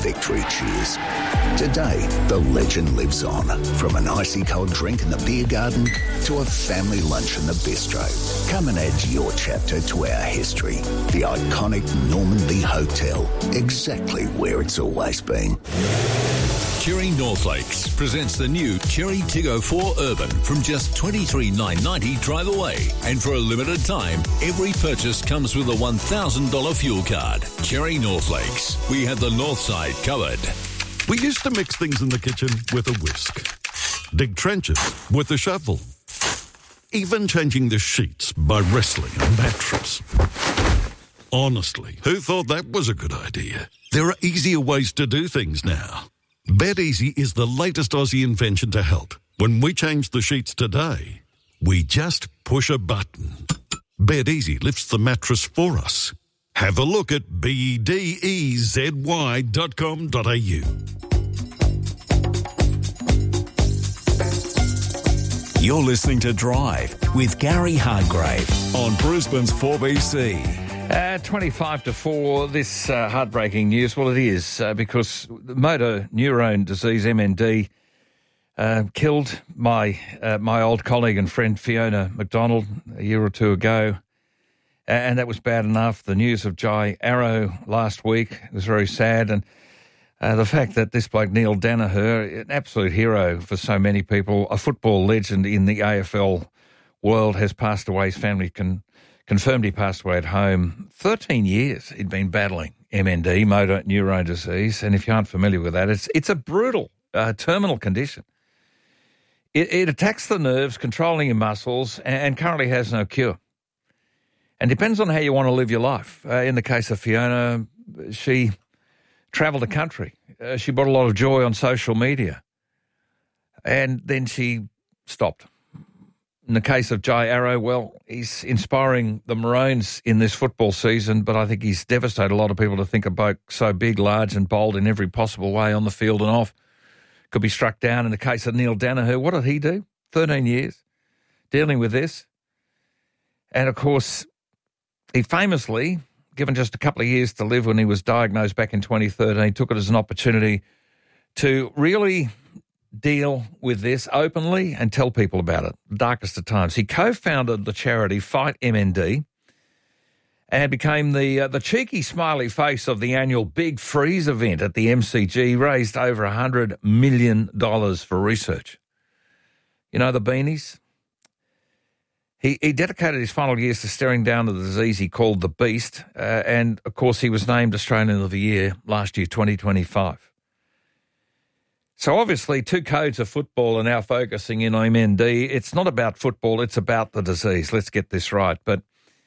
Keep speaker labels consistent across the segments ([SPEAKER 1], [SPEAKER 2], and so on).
[SPEAKER 1] victory cheers. Today, the legend lives on. From an icy cold drink in the beer garden to a family lunch in the bistro. Come and add your chapter to our history. The iconic Normandy Hotel, exactly where it's always been.
[SPEAKER 2] Cherry Northlakes presents the new Cherry Tiggo 4 Urban from just $23,990 drive away. And for a limited time, every purchase comes with a $1,000 fuel card. Cherry Northlakes. We have the north side covered.
[SPEAKER 3] We used to mix things in the kitchen with a whisk, dig trenches with a shovel, even changing the sheets by wrestling a mattress. Honestly, who thought that was a good idea? There are easier ways to do things now. BedEasy is the latest Aussie invention to help. When we change the sheets today, we just push a button. BedEasy lifts the mattress for us. Have a look at bedezy.com.au.
[SPEAKER 2] You're listening to Drive with Gary Hargrave on Brisbane's 4BC.
[SPEAKER 4] 25 to 4, this heartbreaking news. Well, it is because motor neurone disease, MND, killed my old colleague and friend Fiona McDonald a year or two ago. And that was bad enough. The news of Jai Arrow last week was very sad. And the fact that this bloke, Neil Danaher, an absolute hero for so many people, a football legend in the AFL world, has passed away. His family confirmed he passed away at home. 13 years he'd been battling MND, motor neurone disease. And if you aren't familiar with that, it's a brutal terminal condition. It attacks the nerves, controlling your muscles, and currently has no cure. And depends on how you want to live your life. In the case of Fiona, she travelled the country. She brought a lot of joy on social media. And then she stopped. In the case of Jai Arrow, well, he's inspiring the Maroons in this football season, but I think he's devastated a lot of people to think a bloke so big, large and bold in every possible way on the field and off could be struck down. In the case of Neil Danaher, what did he do? 13 years dealing with this. And, of course, he famously, given just a couple of years to live when he was diagnosed back in 2013, took it as an opportunity to really deal with this openly and tell people about it, darkest of times. He co-founded the charity Fight MND and became the cheeky smiley face of the annual Big Freeze event at the MCG, raised over $100 million for research. You know the beanies? He dedicated his final years to staring down the disease he called the Beast, and, of course, he was named Australian of the Year last year, 2025. So, obviously, two codes of football are now focusing in on MND. It's not about football, it's about the disease. Let's get this right. But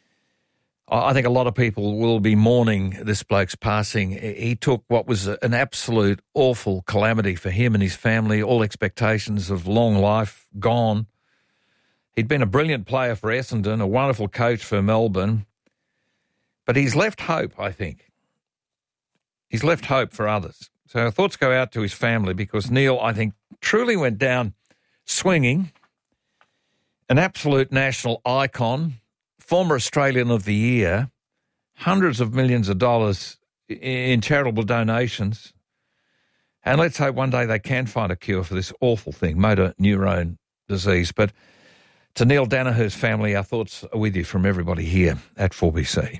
[SPEAKER 4] I think a lot of people will be mourning this bloke's passing. He took what was an absolute awful calamity for him and his family, all expectations of long life gone. He'd been a brilliant player for Essendon, a wonderful coach for Melbourne. But he's left hope, I think. He's left hope for others. So our thoughts go out to his family because Neil, I think, truly went down swinging, an absolute national icon, former Australian of the Year, hundreds of millions of dollars in charitable donations. And let's hope one day they can find a cure for this awful thing, motor neurone disease. But to Neil Danaher's family, our thoughts are with you from everybody here at 4BC.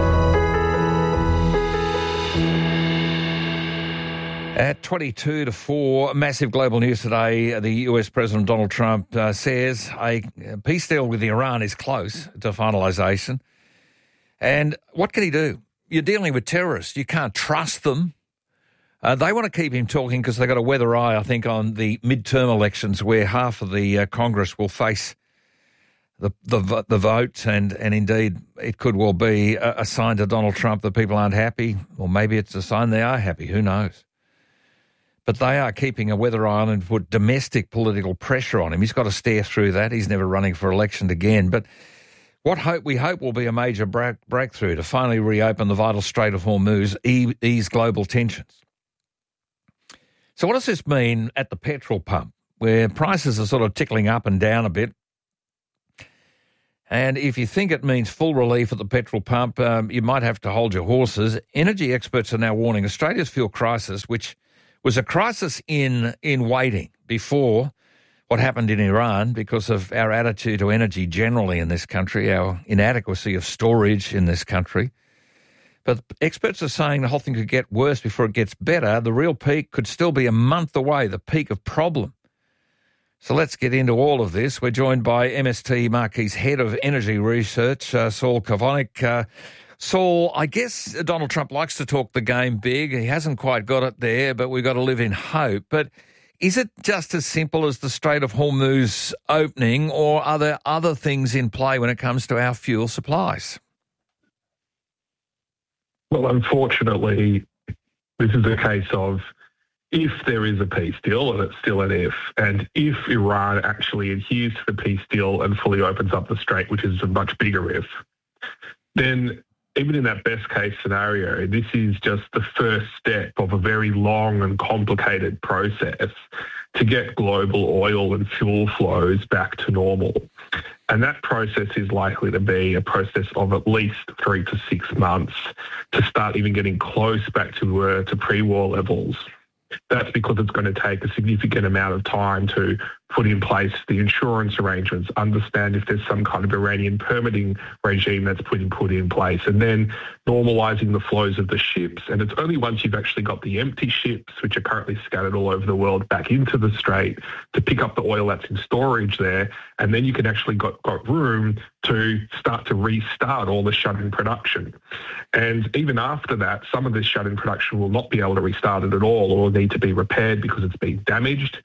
[SPEAKER 4] At 22 to 4, massive global news today. The US President Donald Trump says a peace deal with Iran is close to finalisation. And what can he do? You're dealing with terrorists. You can't trust them. They want to keep him talking because they've got a weather eye, I think, on the midterm elections where half of the Congress will face the vote, and indeed it could well be a sign to Donald Trump that people aren't happy, or maybe it's a sign they are happy, who knows. But they are keeping a weather eye on and put domestic political pressure on him. He's got to stare through that. He's never running for election again. But we hope will be a major breakthrough to finally reopen the vital Strait of Hormuz, ease global tensions. So what does this mean at the petrol pump, where prices are sort of tickling up and down a bit? And if you think it means full relief at the petrol pump, you might have to hold your horses. Energy experts are now warning Australia's fuel crisis, which was a crisis in waiting before what happened in Iran because of our attitude to energy generally in this country, our inadequacy of storage in this country. But experts are saying the whole thing could get worse before it gets better. The real peak could still be a month away, the peak of problem. So let's get into all of this. We're joined by MST Marquee's Head of Energy Research, Saul Kavonic. Saul, I guess Donald Trump likes to talk the game big. He hasn't quite got it there, but we've got to live in hope. But is it just as simple as the Strait of Hormuz opening, or are there other things in play when it comes to our fuel supplies?
[SPEAKER 5] Well, unfortunately, this is a case of if there is a peace deal, and it's still an if, and if Iran actually adheres to the peace deal and fully opens up the strait, which is a much bigger if, then even in that best case scenario, this is just the first step of a very long and complicated process to get global oil and fuel flows back to normal. And that process is likely to be a process of at least 3 to 6 months to start even getting close back to pre-war levels. That's because it's going to take a significant amount of time to put in place the insurance arrangements, understand if there's some kind of Iranian permitting regime that's put in place, and then normalising the flows of the ships. And it's only once you've actually got the empty ships, which are currently scattered all over the world, back into the strait to pick up the oil that's in storage there, and then you can actually got room to start to restart all the shut-in production. And even after that, some of this shut-in production will not be able to restart it at all, or will need to be repaired because it's been damaged.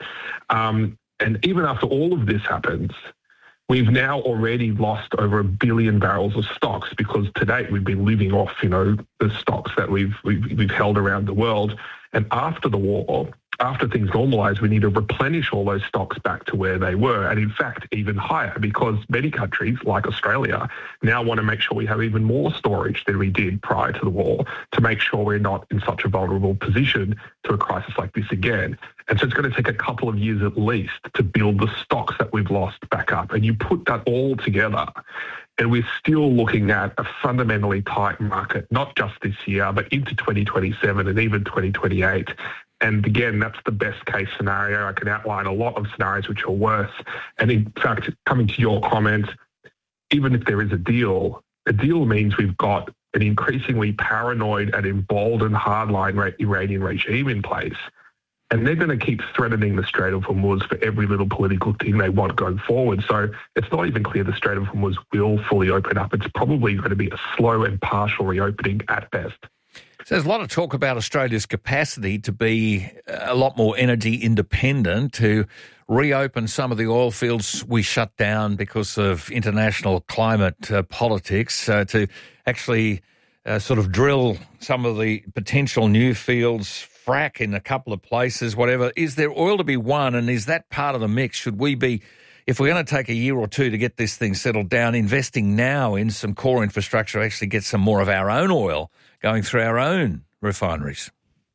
[SPEAKER 5] And even after all of this happens, we've now already lost over 1 billion barrels of stocks because to date we've been living off, the stocks that we've held around the world. And after the war, after things normalise, we need to replenish all those stocks back to where they were, and in fact even higher, because many countries like Australia now want to make sure we have even more storage than we did prior to the war to make sure we're not in such a vulnerable position to a crisis like this again. And so it's going to take a couple of years at least to build the stocks that we've lost back up. And you put that all together, and we're still looking at a fundamentally tight market, not just this year, but into 2027 and even 2028. And again, that's the best case scenario. I can outline a lot of scenarios which are worse. And in fact, coming to your comment, even if there is a deal means we've got an increasingly paranoid and emboldened hardline Iranian regime in place. And they're going to keep threatening the Strait of Hormuz for every little political thing they want going forward. So it's not even clear the Strait of Hormuz will fully open up. It's probably going to be a slow and partial reopening at best.
[SPEAKER 4] So there's a lot of talk about Australia's capacity to be a lot more energy independent, to reopen some of the oil fields we shut down because of international climate politics, to actually sort of drill some of the potential new fields, frack in a couple of places, whatever. Is there oil to be won, and is that part of the mix? Should we be, if we're going to take a year or two to get this thing settled down, investing now in some core infrastructure to actually get some more of our own oil going through our own refineries?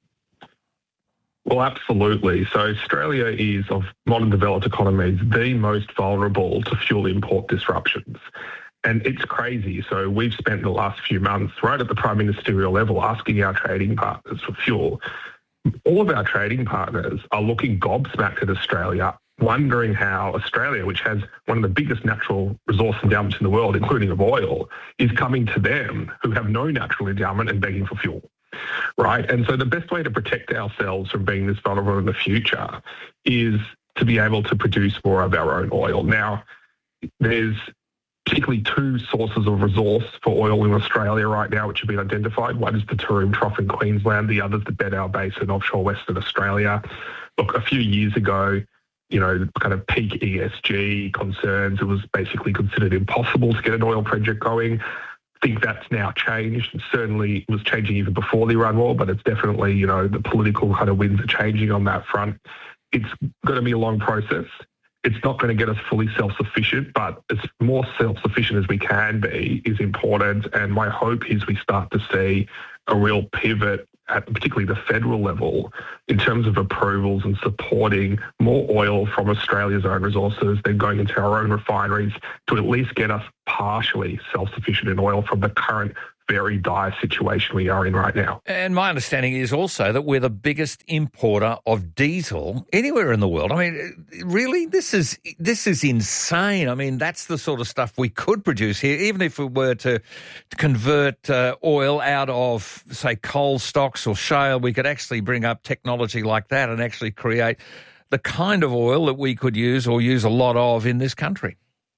[SPEAKER 5] Well, absolutely. So Australia is, of modern developed economies, the most vulnerable to fuel import disruptions. And it's crazy. So we've spent the last few months right at the prime ministerial level asking our trading partners for fuel. All of our trading partners are looking gobsmacked at Australia, wondering how Australia, which has one of the biggest natural resource endowments in the world, including of oil, is coming to them who have no natural endowment and begging for fuel, right? And so the best way to protect ourselves from being this vulnerable in the future is to be able to produce more of our own oil. Now, there's particularly 2 sources of resource for oil in Australia right now which have been identified. One is the Taroom Trough in Queensland, the other is the Beddow Basin offshore Western Australia. Look, a few years ago, kind of peak ESG concerns, it was basically considered impossible to get an oil project going. I think that's now changed. Certainly it was changing even before the Iran war, but it's definitely, the political kind of winds are changing on that front. It's going to be a long process. It's not going to get us fully self-sufficient, but as more self-sufficient as we can be is important. And my hope is we start to see a real pivot at particularly the federal level in terms of approvals and supporting more oil from Australia's own resources than going into our own refineries to at least get us partially self-sufficient in oil from the current very dire situation we are in right now.
[SPEAKER 4] And my understanding is also that we're the biggest importer of diesel anywhere in the world. I mean, really, this is insane. I mean, that's the sort of stuff we could produce here, even if we were to convert oil out of, say, coal stocks or shale. We could actually bring up technology like that and actually create the kind of oil that we could use or use a lot of in this country.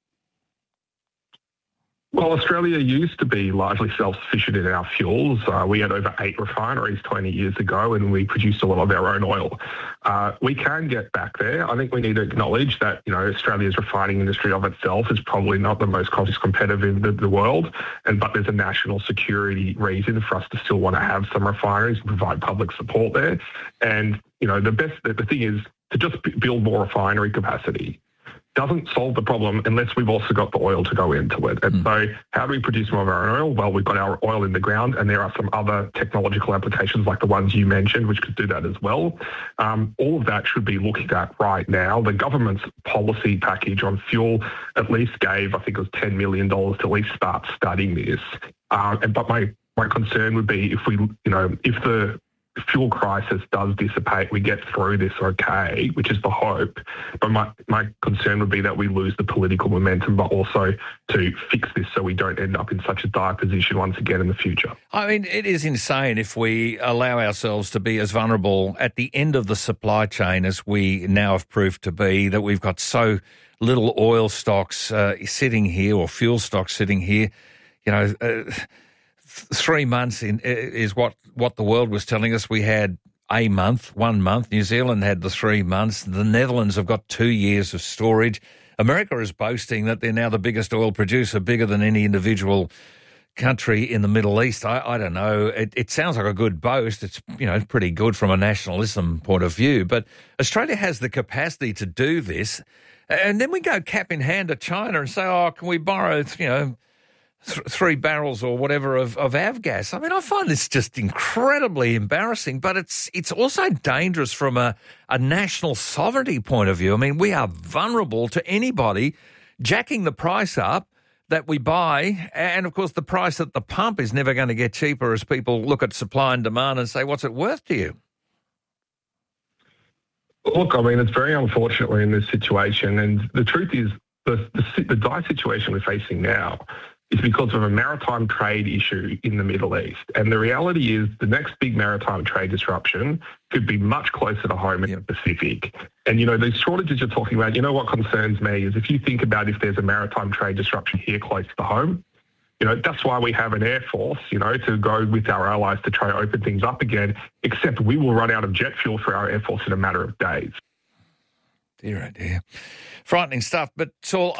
[SPEAKER 5] Well, Australia used to be largely self-sufficient in our fuels. We had over 8 refineries 20 years ago, and we produced a lot of our own oil. We can get back there. I think we need to acknowledge that, Australia's refining industry of itself is probably not the most cost competitive in the world, but there's a national security reason for us to still want to have some refineries and provide public support there. And, the thing is to just build more refinery capacity doesn't solve the problem unless we've also got the oil to go into it. And so how do we produce more of our own oil? Well, we've got our oil in the ground, and there are some other technological applications like the ones you mentioned, which could do that as well. All of that should be looked at right now. The government's policy package on fuel at least gave, I think it was $10 million to at least start studying this. But my concern would be if the fuel crisis does dissipate, we get through this okay, which is the hope. But my concern would be that we lose the political momentum, but also to fix this so we don't end up in such a dire position once again in the future.
[SPEAKER 4] I mean, it is insane if we allow ourselves to be as vulnerable at the end of the supply chain as we now have proved to be, that we've got so little oil stocks sitting here or fuel stocks sitting here. 3 months is what the world was telling us. We had 1 month. New Zealand had the 3 months. The Netherlands have got 2 years of storage. America is boasting that they're now the biggest oil producer, bigger than any individual country in the Middle East. I don't know. It sounds like a good boast. It's, pretty good from a nationalism point of view. But Australia has the capacity to do this. And then we go cap in hand to China and say, can we borrow, 3 barrels or whatever of avgas. I mean, I find this just incredibly embarrassing, but it's also dangerous from a national sovereignty point of view. I mean, we are vulnerable to anybody jacking the price up that we buy, and of course the price at the pump is never going to get cheaper as people look at supply and demand and say, what's it worth to you?
[SPEAKER 5] Look, I mean, it's very unfortunate we're in this situation, and the truth is the dire situation we're facing now is because of a maritime trade issue in the Middle East. And the reality is the next big maritime trade disruption could be much closer to home in the Pacific. And, these shortages you're talking about, what concerns me is if you think about if there's a maritime trade disruption here close to home, that's why we have an air force, to go with our allies to try to open things up again, except we will run out of jet fuel for our air force in a matter of days.
[SPEAKER 4] Dear, oh dear. Frightening stuff. But Saul,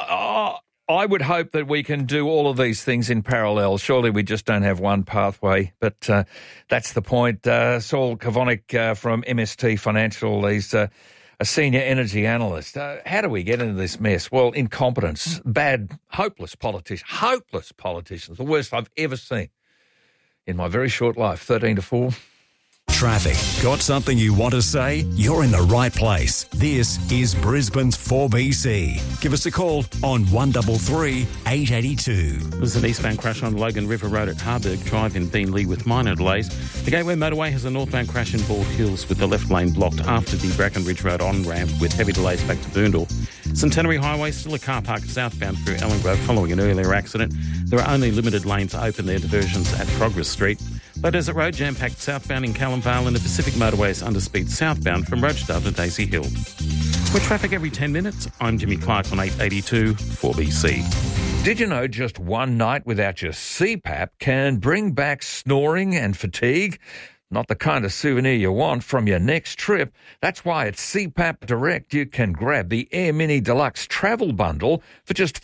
[SPEAKER 4] I would hope that we can do all of these things in parallel. Surely we just don't have one pathway, but that's the point. Saul Kavonik from MST Financial, he's a senior energy analyst. How do we get into this mess? Well, incompetence, bad, hopeless politicians, the worst I've ever seen in my very short life, 13 to 4.
[SPEAKER 6] Traffic. Got something you want to say? You're in the right place. This is Brisbane's 4BC. Give us a call on 133 882.
[SPEAKER 7] There's an eastbound crash on Logan River Road at Harburg Drive in Beenleigh with minor delays. The Gateway Motorway has a northbound crash in Bald Hills with the left lane blocked after the Brackenridge Road on-ramp with heavy delays back to Boondall. Centenary Highway, still a car park southbound through Ellen Grove following an earlier accident. There are only limited lanes open there, diversions at Progress Street. Low Desert Road jam-packed southbound in Callum Vale, and the Pacific Motorway is underspeed southbound from Rochedale to Daisy Hill. With traffic every 10 minutes, I'm Jimmy Clark on 882 4BC.
[SPEAKER 4] Did you know just one night without your CPAP can bring back snoring and fatigue? Not the kind of souvenir you want from your next trip. That's why at CPAP Direct you can grab the Air Mini Deluxe Travel Bundle for just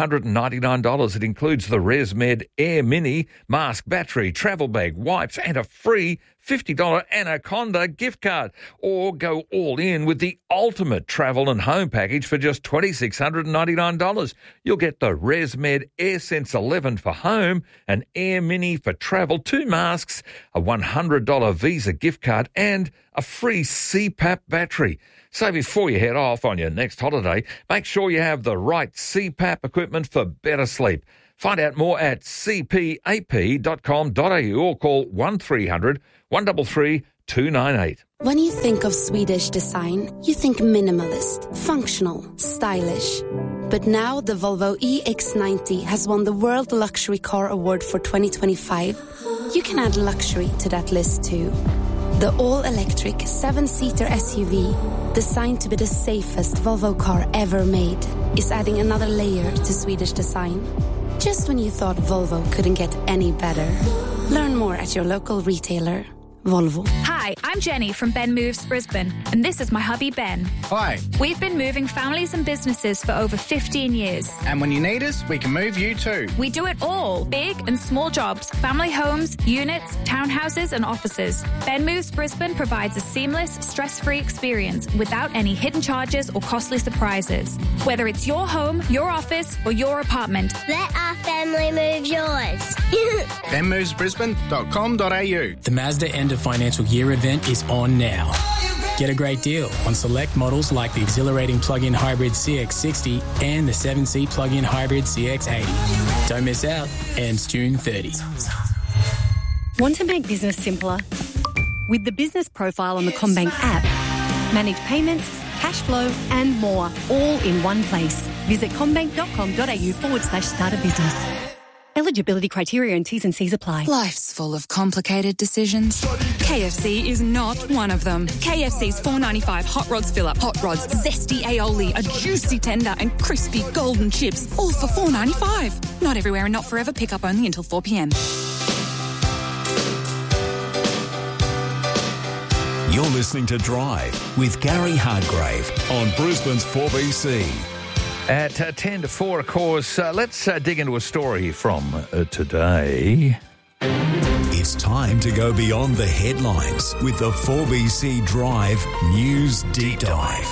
[SPEAKER 4] $1,499. It includes the ResMed Air Mini mask, battery, travel bag, wipes and a free $50 Anaconda gift card. Or go all in with the ultimate travel and home package for just $2,699. You'll get the ResMed AirSense 11 for home, an Air Mini for travel, 2 masks, a $100 Visa gift card and a free CPAP battery. So before you head off on your next holiday, make sure you have the right CPAP equipment for better sleep. Find out more at cpap.com.au or call 1300 133 298.
[SPEAKER 8] When you think of Swedish design, you think minimalist, functional, stylish. But now the Volvo EX90 has won the World Luxury Car Award for 2025. You can add luxury to that list too. The all-electric 7-seater SUV, designed to be the safest Volvo car ever made, is adding another layer to Swedish design. Just when you thought Volvo couldn't get any better. Learn more at your local retailer. Volvo.
[SPEAKER 9] Hi, I'm Jenny from Ben Moves Brisbane, and this is my hubby Ben.
[SPEAKER 10] Hi.
[SPEAKER 9] We've been moving families and businesses for over 15 years.
[SPEAKER 10] And when you need us, we can move you too.
[SPEAKER 9] We do it all. Big and small jobs, family homes, units, townhouses and offices. Ben Moves Brisbane provides a seamless, stress-free experience without any hidden charges or costly surprises. Whether it's your home, your office or your apartment.
[SPEAKER 11] Let our family move yours.
[SPEAKER 10] benmovesbrisbane.com.au.
[SPEAKER 12] The Mazda end of financial year event is on now. Get a great deal on select models like the exhilarating plug-in hybrid CX-60 and the 7-seat plug-in hybrid CX-80. Don't miss out. Ends June 30.
[SPEAKER 13] Want to make business simpler? With the business profile on the CommBank app, manage payments, cash flow and more, all in one place. Visit commbank.com.au/start a business. Eligibility criteria and T's and C's apply.
[SPEAKER 14] Life's full of complicated decisions. KFC is not one of them. KFC's $4.95 Hot Rods Fill-Up. Hot Rods, zesty aioli, a juicy tender and crispy golden chips, all for $4.95. Not everywhere and not forever. Pick up only until 4 p.m.
[SPEAKER 6] You're listening to Drive with Gary Hardgrave on Brisbane's 4BC.
[SPEAKER 4] At 10 to 4, of course, let's dig into a story from today.
[SPEAKER 6] It's time to go beyond the headlines with the 4BC Drive News Deep Dive.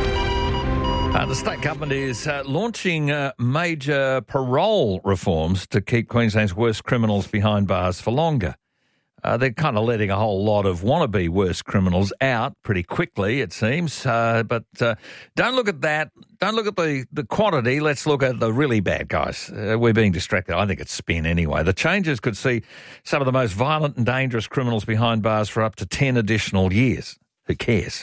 [SPEAKER 4] The state government is launching major parole reforms to keep Queensland's worst criminals behind bars for longer. They're kind of letting a whole lot of wannabe worst criminals out pretty quickly, it seems. But don't look at that. Don't look at the quantity. Let's look at the really bad guys. We're being distracted. I think it's spin anyway. The changes could see some of the most violent and dangerous criminals behind bars for up to 10 additional years. Who cares?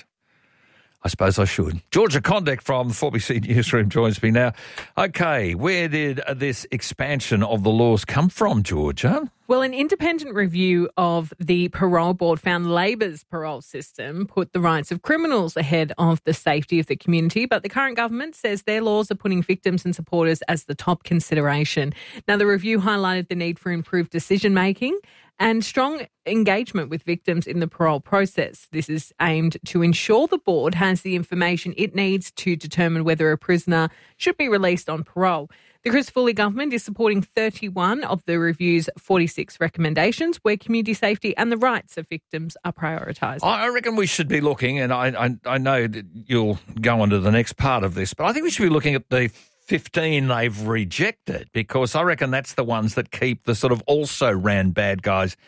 [SPEAKER 4] I suppose I should. Georgia Condick from the 4BC Newsroom joins me now. Okay, where did this expansion of the laws come from, Georgia?
[SPEAKER 15] Well, an independent review of the parole board found Labor's parole system put the rights of criminals ahead of the safety of the community, but the current government says their laws are putting victims and supporters as the top consideration. Now, the review highlighted the need for improved decision-making and strong engagement with victims in the parole process. This is aimed to ensure the board has the information it needs to determine whether a prisoner should be released on parole. The Chris Foley government is supporting 31 of the review's 46 recommendations where community safety and the rights of victims are prioritised.
[SPEAKER 4] I reckon we should be looking, and I know that you'll go on to the next part of this, but I think we should be looking at the 15 they've rejected, because I reckon that's the ones that keep the sort of also-ran bad guys.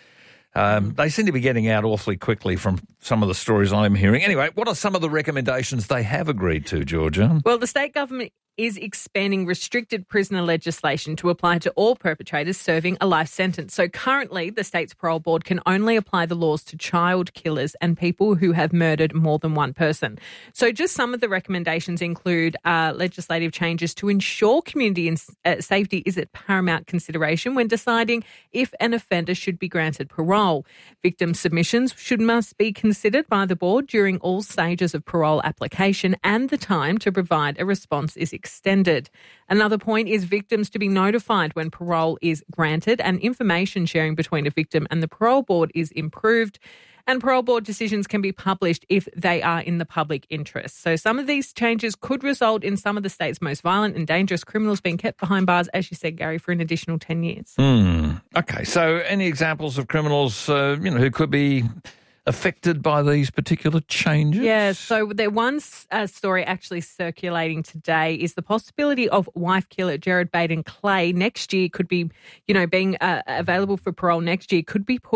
[SPEAKER 4] They seem to be getting out awfully quickly from some of the stories I'm hearing. Anyway, what are some of the recommendations they have agreed to, Georgia?
[SPEAKER 15] Well, the state government is expanding restricted prisoner legislation to apply to all perpetrators serving a life sentence. So currently, the state's parole board can only apply the laws to child killers and people who have murdered more than one person. So just some of the recommendations include legislative changes to ensure community safety is a paramount consideration when deciding if an offender should be granted parole. Victim submissions must be considered by the board during all stages of parole application, and the time to provide a response is extended. Another point is victims to be notified when parole is granted, and information sharing between a victim and the parole board is improved. And parole board decisions can be published if they are in the public interest. So some of these changes could result in some of the state's most violent and dangerous criminals being kept behind bars, as you said, Gary, for an additional 10 years.
[SPEAKER 4] Okay, so any examples of criminals who could be affected by these particular changes?
[SPEAKER 15] Yeah, so there one story actually circulating today is the possibility of wife killer Jared Baden Clay next year could be, being available for parole next year, could be pushed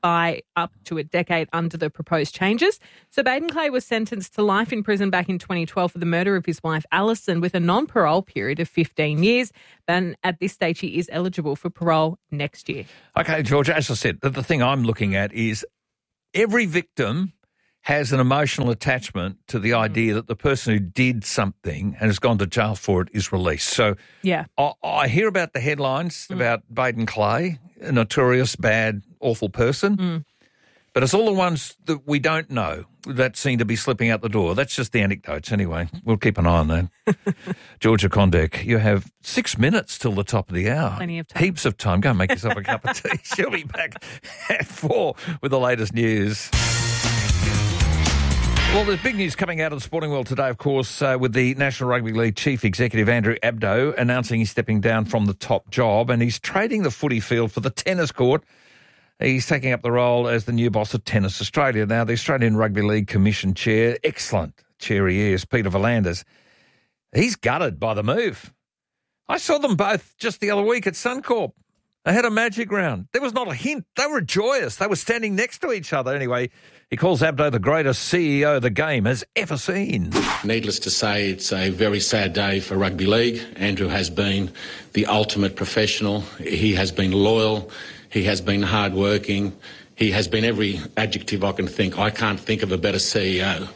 [SPEAKER 15] by up to a decade under the proposed changes. So Baden Clay was sentenced to life in prison back in 2012 for the murder of his wife Alison with a non-parole period of 15 years. Then at this stage he is eligible for parole next year.
[SPEAKER 4] Okay, George, as I said, the thing I'm looking at is every victim has an emotional attachment to the idea that the person who did something and has gone to jail for it is released. So
[SPEAKER 15] yeah,
[SPEAKER 4] I hear about the headlines about Baden Clay, a notorious, bad, awful person, but it's all the ones that we don't know that seem to be slipping out the door. That's just the anecdotes anyway. We'll keep an eye on that. Georgia Condek, you have 6 minutes till the top of the hour.
[SPEAKER 15] Plenty of time.
[SPEAKER 4] Heaps of time. Go and make yourself a cup of tea. She'll be back at 4 with the latest news. Well, there's big news coming out of the sporting world today, of course, with the National Rugby League Chief Executive Andrew Abdo announcing he's stepping down from the top job and he's trading the footy field for the tennis court. He's taking up the role as the new boss of Tennis Australia. Now, the Australian Rugby League Commission chair, excellent chair he is, Peter V'landys, he's gutted by the move. I saw them both just the other week at Suncorp. They had a magic round. There was not a hint. They were joyous. They were standing next to each other. Anyway, he calls Abdo the greatest CEO the game has ever seen.
[SPEAKER 16] Needless to say, it's a very sad day for rugby league. Andrew has been the ultimate professional. He has been loyal. He has been hardworking. He has been every adjective I can think. I can't think of a better CEO.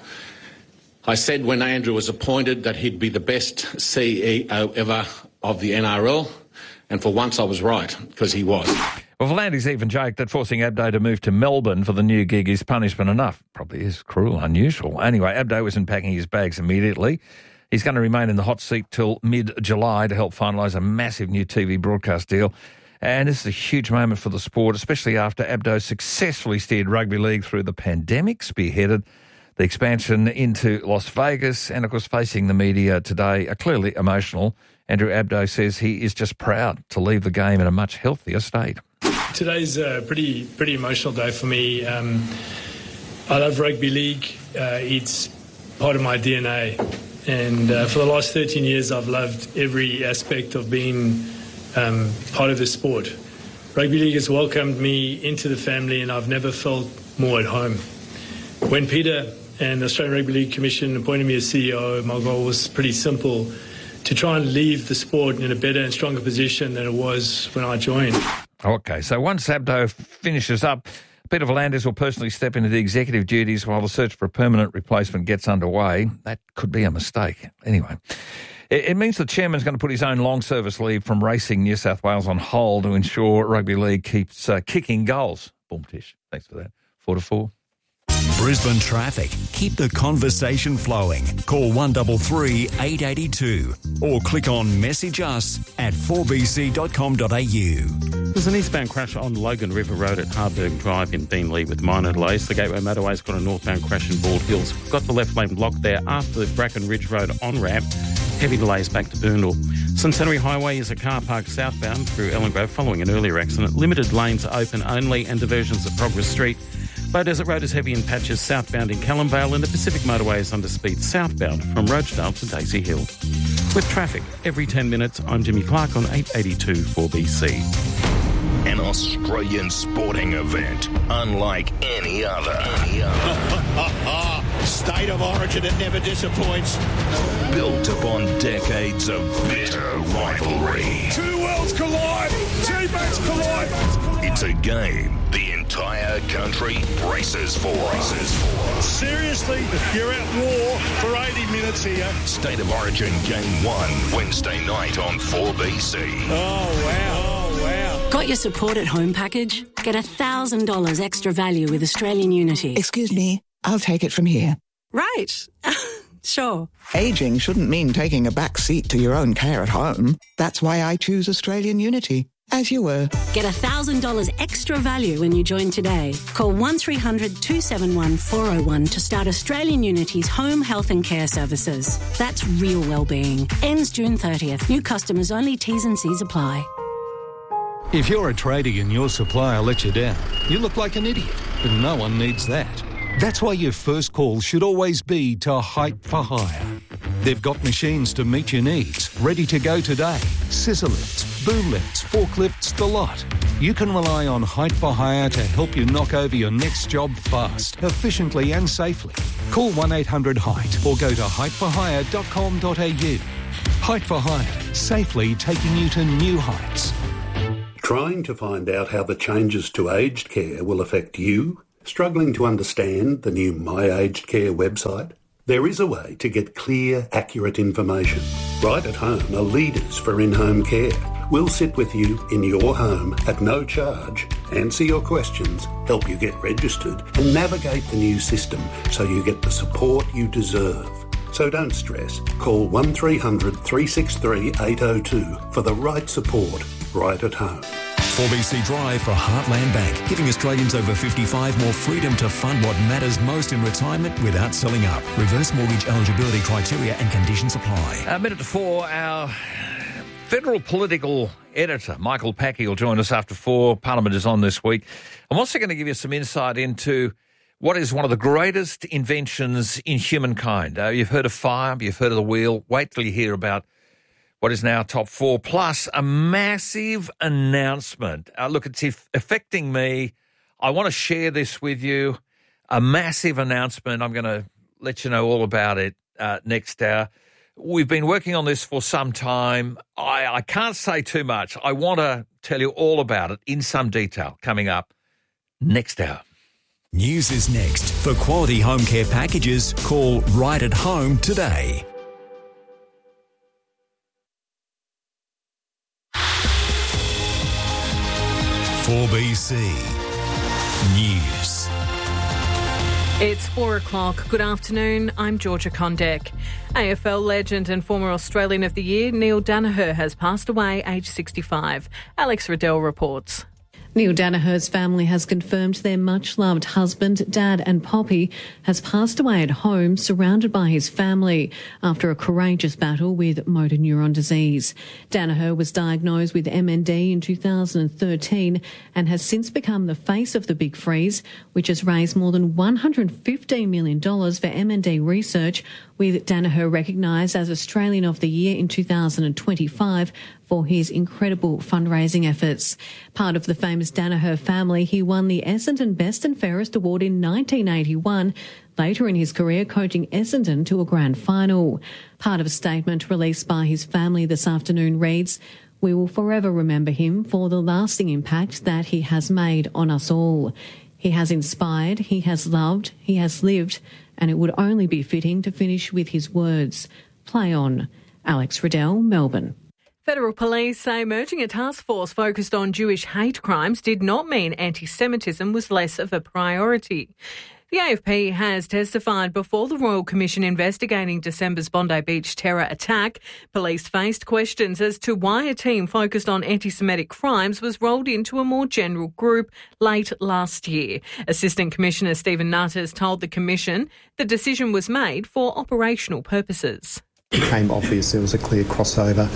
[SPEAKER 16] I said when Andrew was appointed that he'd be the best CEO ever of the NRL. And for once I was right, because he was.
[SPEAKER 4] Well, V'landys even joked that forcing Abdo to move to Melbourne for the new gig is punishment enough. Probably is cruel, unusual. Anyway, Abdo isn't packing his bags immediately. He's going to remain in the hot seat till mid-July to help finalise a massive new TV broadcast deal. And this is a huge moment for the sport, especially after Abdo successfully steered rugby league through the pandemic, spearheaded the expansion into Las Vegas, and, of course, facing the media today are clearly emotional. Andrew Abdo says he is just proud to leave the game in a much healthier state.
[SPEAKER 17] Today's a pretty emotional day for me. I love rugby league. It's part of my DNA. And for the last 13 years, I've loved every aspect of being part of the sport. Rugby league has welcomed me into the family, and I've never felt more at home. When Peter and the Australian Rugby League Commission appointed me as CEO, my goal was pretty simple: to try and leave the sport in a better and stronger position than it was when I joined.
[SPEAKER 4] Okay, so once Abdo finishes up, Peter V'landys will personally step into the executive duties while the search for a permanent replacement gets underway. That could be a mistake. Anyway, it means the chairman's going to put his own long service leave from Racing New South Wales on hold to ensure rugby league keeps kicking goals. Boom, Tish. Thanks for that. 4-4.
[SPEAKER 6] Brisbane traffic. Keep the conversation flowing. Call 133 882 or click on message us at 4bc.com.au.
[SPEAKER 7] There's an eastbound crash on Logan River Road at Harburg Drive in Beenleigh with minor delays. The Gateway Motorway's got a northbound crash in Bald Hills. Got the left lane blocked there after the Bracken Ridge Road on-ramp. Heavy delays back to Boondall. Centenary Highway is a car park southbound through Ellen Grove following an earlier accident. Limited lanes are open only and diversions at Progress Street. Bow Desert Road is heavy in patches southbound in Callumvale, and the Pacific Motorway is under speed southbound from Rochedale to Daisy Hill. With traffic every 10 minutes, I'm Jimmy Clark on 882 4BC.
[SPEAKER 18] An Australian sporting event unlike any other.
[SPEAKER 19] State of origin, it never disappoints.
[SPEAKER 18] Built upon decades of bitter rivalry.
[SPEAKER 19] Two worlds collide. Teammates collide.
[SPEAKER 18] It's a game the entire country braces for.
[SPEAKER 19] Seriously, you're at war for 80 minutes here.
[SPEAKER 18] State of Origin Game 1, Wednesday night on 4BC.
[SPEAKER 19] Oh, wow.
[SPEAKER 20] Got your support at home package? Get $1,000 extra value with Australian Unity.
[SPEAKER 21] Excuse me, I'll take it from here.
[SPEAKER 20] Right. Sure.
[SPEAKER 21] Aging shouldn't mean taking a back seat to your own care at home. That's why I choose Australian Unity. As you were.
[SPEAKER 20] Get $1,000 extra value when you join today. Call 1300 271 401 to start Australian Unity's home health and care services. That's real wellbeing. Ends June 30th. New customers only. T's and C's apply.
[SPEAKER 22] If you're a tradie and your supplier lets you down, you look like an idiot, but no one needs that. That's why your first call should always be to Hype for Hire. They've got machines to meet your needs, ready to go today. Scissor lifts, boom lifts, forklifts, the lot. You can rely on Height for Hire to help you knock over your next job fast, efficiently and safely. Call 1-800-HEIGHT or go to heightforhire.com.au. Height for Hire, safely taking you to new heights.
[SPEAKER 1] Trying to find out how the changes to aged care will affect you? Struggling to understand the new My Aged Care website? There is a way to get clear, accurate information. Right at Home are leaders for in-home care. We'll sit with you in your home at no charge, answer your questions, help you get registered and navigate the new system so you get the support you deserve. So don't stress. Call 1300 363 802 for the right support right at home.
[SPEAKER 6] 4BC Drive for Heartland Bank, giving Australians over 55 more freedom to fund what matters most in retirement without selling up. Reverse mortgage eligibility criteria and conditions apply.
[SPEAKER 4] A minute to 4, our federal political editor, Michael Packey, will join us after 4. Parliament is on this week. I'm also going to give you some insight into what is one of the greatest inventions in humankind. You've heard of fire, you've heard of the wheel. Wait till you hear about what is now top 4, plus a massive announcement. Look, it's affecting me. I want to share this with you. A massive announcement. I'm going to let you know all about it next hour. We've been working on this for some time. I can't say too much. I want to tell you all about it in some detail coming up next hour.
[SPEAKER 6] News is next. For quality home care packages, call Right at Home today. For BC News.
[SPEAKER 15] It's 4 o'clock. Good afternoon. I'm Georgia Condek. AFL legend and former Australian of the Year Neil Daniher has passed away, aged 65. Alex Riddell reports.
[SPEAKER 3] Neil Daniher's family has confirmed their much-loved husband, dad and Poppy has passed away at home, surrounded by his family, after a courageous battle with motor neuron disease. Daniher was diagnosed with MND in 2013 and has since become the face of the Big Freeze, which has raised more than $115 million for MND research, with Daniher recognised as Australian of the Year in 2025 for his incredible fundraising efforts. Part of the famous Daniher family, he won the Essendon Best and Fairest Award in 1981, later in his career coaching Essendon to a grand final. Part of a statement released by his family this afternoon reads, "We will forever remember him for the lasting impact that he has made on us all. He has inspired, he has loved, he has lived, and it would only be fitting to finish with his words. Play on." Alex Riddell, Melbourne.
[SPEAKER 15] Federal police say merging a task force focused on Jewish hate crimes did not mean anti-Semitism was less of a priority. The AFP has testified before the Royal Commission investigating December's Bondi Beach terror attack. Police faced questions as to why a team focused on anti-Semitic crimes was rolled into a more general group late last year. Assistant Commissioner Stephen Nutters told the Commission the decision was made for operational purposes.
[SPEAKER 23] It became obvious there was a clear crossover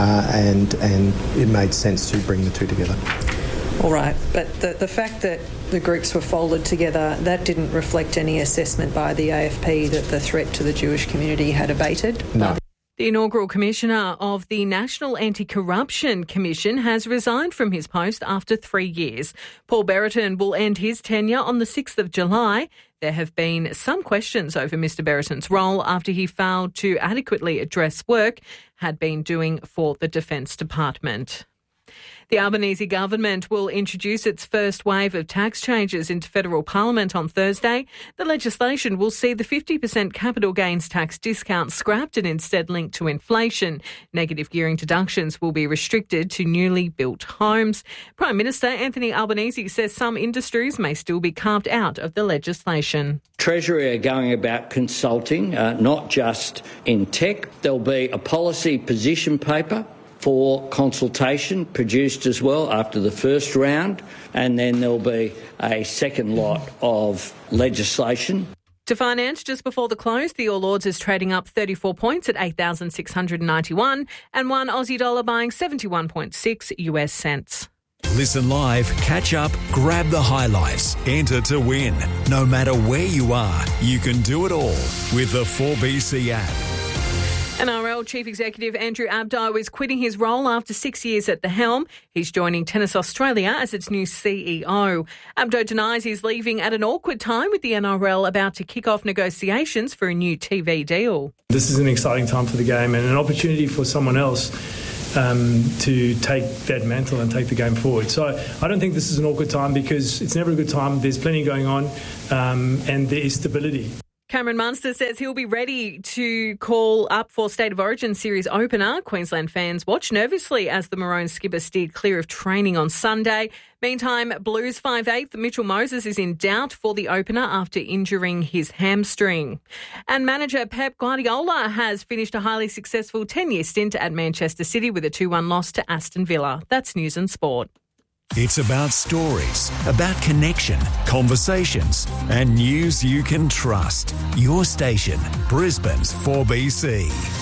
[SPEAKER 23] and it made sense to bring the two together.
[SPEAKER 24] All right, but the fact that the groups were folded together, that didn't reflect any assessment by the AFP that the threat to the Jewish community had abated?
[SPEAKER 23] No.
[SPEAKER 15] The inaugural commissioner of the National Anti-Corruption Commission has resigned from his post after 3 years. Paul Berriton will end his tenure on the 6th of July. There have been some questions over Mr Berriton's role after he failed to adequately address work had been doing for the Defence Department. The Albanese government will introduce its first wave of tax changes into federal parliament on Thursday. The legislation will see the 50% capital gains tax discount scrapped and instead linked to inflation. Negative gearing deductions will be restricted to newly built homes. Prime Minister Anthony Albanese says some industries may still be carved out of the legislation.
[SPEAKER 25] Treasury are going about consulting, not just in tech. There'll be a policy position paper for consultation produced as well after the first round, and then there'll be a second lot of legislation.
[SPEAKER 15] To finance, just before the close, the All Ords is trading up 34 points at 8,691 and one Aussie dollar buying 71.6 US cents.
[SPEAKER 6] Listen live, catch up, grab the highlights, enter to win. No matter where you are, you can do it all with the 4BC app.
[SPEAKER 15] NRL Chief Executive Andrew Abdo is quitting his role after 6 years at the helm. He's joining Tennis Australia as its new CEO. Abdo denies he's leaving at an awkward time with the NRL about to kick off negotiations for a new TV deal.
[SPEAKER 17] This is an exciting time for the game and an opportunity for someone else to take that mantle and take the game forward. So I don't think this is an awkward time because it's never a good time. There's plenty going on and there is stability.
[SPEAKER 15] Cameron Munster says he'll be ready to call up for State of Origin series opener. Queensland fans watch nervously as the Maroon skipper steered clear of training on Sunday. Meantime, Blues 5'8" Mitchell Moses is in doubt for the opener after injuring his hamstring. And manager Pep Guardiola has finished a highly successful 10-year stint at Manchester City with a 2-1 loss to Aston Villa. That's News and Sport.
[SPEAKER 6] It's about stories, about connection, conversations, and news you can trust. Your station, Brisbane's 4BC.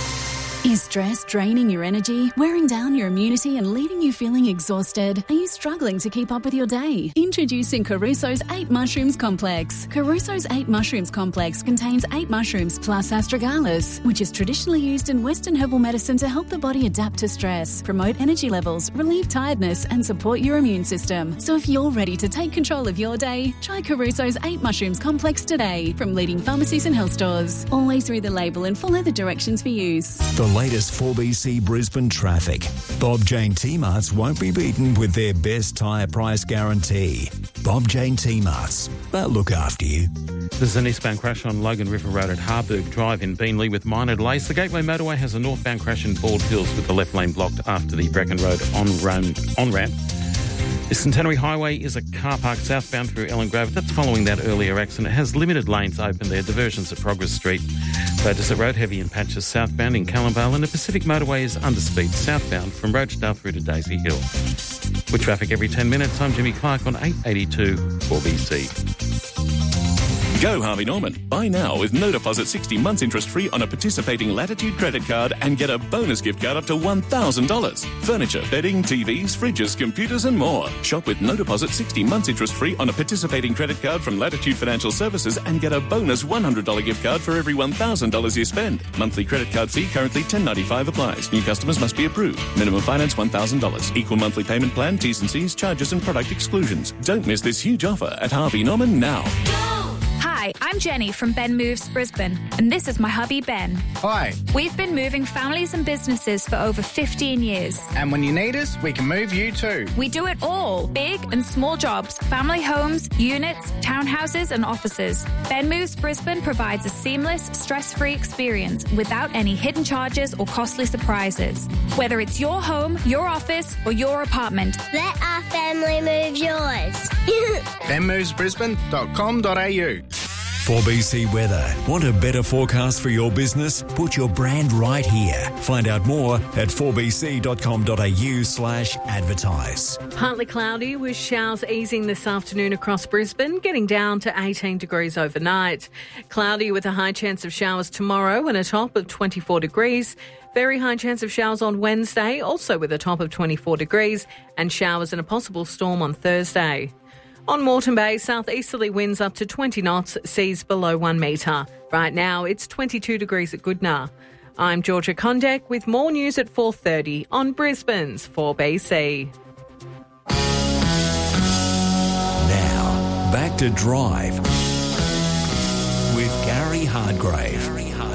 [SPEAKER 2] Is stress draining your energy, wearing down your immunity and leaving you feeling exhausted? Are you struggling to keep up with your day? Introducing Caruso's 8 Mushrooms Complex. Caruso's 8 Mushrooms Complex contains 8 mushrooms plus astragalus, which is traditionally used in Western herbal medicine to help the body adapt to stress, promote energy levels, relieve tiredness and support your immune system. So if you're ready to take control of your day, try Caruso's 8 Mushrooms Complex today from leading pharmacies and health stores. Always read the label and follow the directions for use.
[SPEAKER 6] The latest 4BC Brisbane traffic. Bob Jane T-Marts won't be beaten with their best tyre price guarantee. Bob Jane T-Marts, they'll look after you.
[SPEAKER 7] There's an eastbound crash on Logan River Road at Harburg Drive in Beenleigh with minor delays. The Gateway Motorway has a northbound crash in Bald Hills with the left lane blocked after the Bracken Road on-ramp. The Centenary Highway is a car park southbound through Ellen Grove. That's following that earlier accident. It has limited lanes open there, diversions at Progress Street. Burgess Road heavy in patches southbound in Callumvale, and the Pacific Motorway is underspeed southbound from Rochedale through to Daisy Hill. With traffic every 10 minutes, I'm Jimmy Clark on 882 4BC.
[SPEAKER 5] Go Harvey Norman. Buy now with no deposit 60 months interest free on a participating Latitude credit card and get a bonus gift card up to $1,000. Furniture, bedding, TVs, fridges, computers and more. Shop with no deposit 60 months interest free on a participating credit card from Latitude Financial Services and get a bonus $100 gift card for every $1,000 you spend. Monthly credit card fee currently $10.95 applies. New customers must be approved. Minimum finance $1,000. Equal monthly payment plan, T's and C's, charges and product exclusions. Don't miss this huge offer at Harvey Norman now.
[SPEAKER 8] Hi, I'm Jenny from Ben Moves Brisbane, and this is my hubby Ben.
[SPEAKER 10] Hi.
[SPEAKER 8] We've been moving families and businesses for over 15 years.
[SPEAKER 10] And when you need us, we can move you too.
[SPEAKER 8] We do it all, big and small jobs, family homes, units, townhouses and offices. Ben Moves Brisbane provides a seamless, stress-free experience without any hidden charges or costly surprises. Whether it's your home, your office or your apartment.
[SPEAKER 9] Let our family move yours.
[SPEAKER 10] benmovesbrisbane.com.au
[SPEAKER 6] 4BC Weather. Want a better forecast for your business? Put your brand right here. Find out more at 4bc.com.au/advertise.
[SPEAKER 15] Partly cloudy with showers easing this afternoon across Brisbane, getting down to 18 degrees overnight. Cloudy with a high chance of showers tomorrow and a top of 24 degrees. Very high chance of showers on Wednesday, also with a top of 24 degrees, and showers and a possible storm on Thursday. On Moreton Bay, southeasterly winds up to 20 knots, seas below 1 metre. Right now, it's 22 degrees at Goodna. I'm Georgia Kondek with more news at 4:30 on Brisbane's 4BC.
[SPEAKER 6] Now, back to Drive with Gary Hardgrave.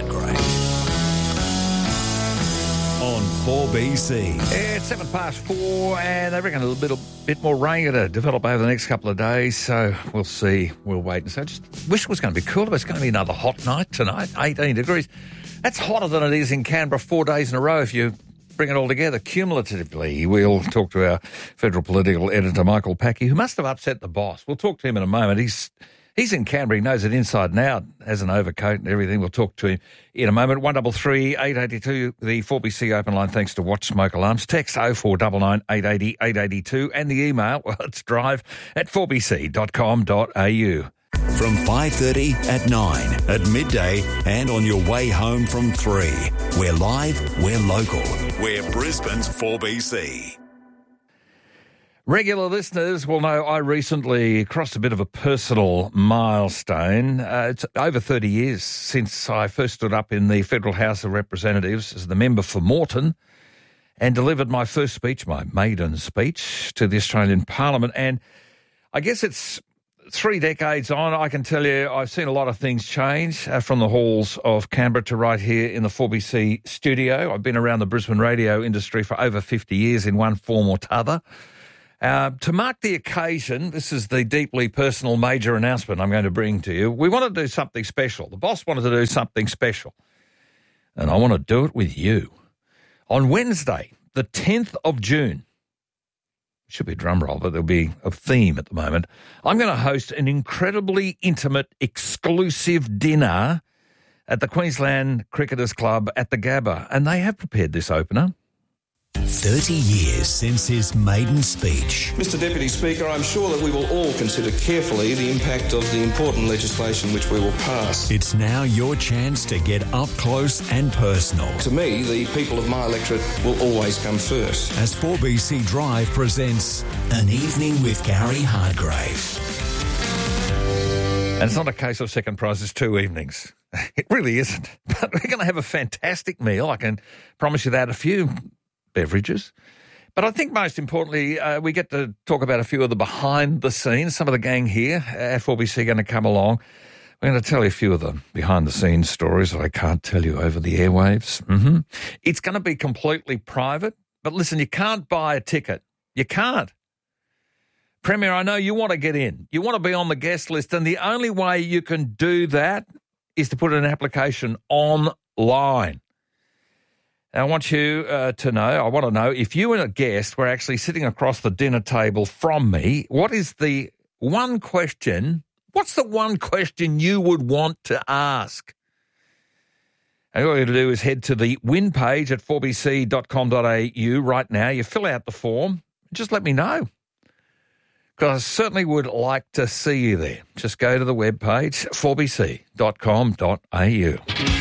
[SPEAKER 6] On 4BC.
[SPEAKER 4] It's 4:07, and they reckon a little bit more rain going to develop over the next couple of days, so we'll see. We'll wait and see. I just wish it was going to be cooler, but it's going to be another hot night tonight, 18 degrees. That's hotter than it is in Canberra 4 days in a row if you bring it all together cumulatively. We'll talk to our federal political editor, Michael Packey, who must have upset the boss. We'll talk to him in a moment. He's in Canberra. He knows it inside and out, has an overcoat and everything. We'll talk to him in a moment. 1333 882, the 4BC open line, thanks to Watch Smoke Alarms. Text 0499 880 882 and the email, well, it's drive@4bc.com.au.
[SPEAKER 6] From 5:30 at 9, at midday and on your way home from 3. We're live, we're local. We're Brisbane's 4BC.
[SPEAKER 4] Regular listeners will know I recently crossed a bit of a personal milestone. It's over 30 years since I first stood up in the Federal House of Representatives as the member for Moreton and delivered my first speech, my maiden speech, to the Australian Parliament. And I guess it's 3 decades on. I can tell you I've seen a lot of things change from the halls of Canberra to right here in the 4BC studio. I've been around the Brisbane radio industry for over 50 years in one form or t'other. To mark the occasion, this is the deeply personal major announcement I'm going to bring to you. We want to do something special. The boss wanted to do something special, and I want to do it with you. On Wednesday, the 10th of June, should be a drum roll, but there'll be a theme at the moment. I'm going to host an incredibly intimate, exclusive dinner at the Queensland Cricketers Club at the Gabba, and they have prepared this opener.
[SPEAKER 6] 30 years since his maiden speech.
[SPEAKER 11] Mr Deputy Speaker, I'm sure that we will all consider carefully the impact of the important legislation which we will pass.
[SPEAKER 6] It's now your chance to get up close and personal.
[SPEAKER 11] To me, the people of my electorate will always come first.
[SPEAKER 6] As 4BC Drive presents An Evening with Gary Hardgrave.
[SPEAKER 4] And it's not a case of second prize, it's 2 evenings. It really isn't. But we're going to have a fantastic meal, I can promise you that. A few beverages. But I think most importantly, we get to talk about a few of the behind the scenes. Some of the gang here at 4BC are going to come along. We're going to tell you a few of the behind the scenes stories that I can't tell you over the airwaves. It's going to be completely private. But listen, you can't buy a ticket. You can't. Premier, I know you want to get in. You want to be on the guest list. And the only way you can do that is to put an application online. I want you to know, I want to know, if you and a guest were actually sitting across the dinner table from me, what's the one question you would want to ask? And all you got to do is head to the win page at 4bc.com.au right now. You fill out the form. Just let me know, because I certainly would like to see you there. Just go to the webpage, 4bc.com.au.